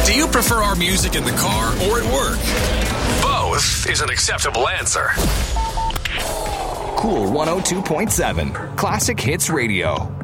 Do you prefer our music in the car or at work? Both is an acceptable answer. Cool 102.7 Classic Hits Radio.